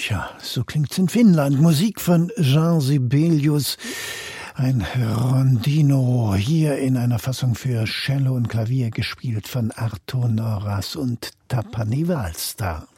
Tja, so klingt's in Finnland. Musik von Jean Sibelius. Ein Rondino, hier in einer Fassung für Cello und Klavier gespielt von Arto Noras und Tapani Valstar.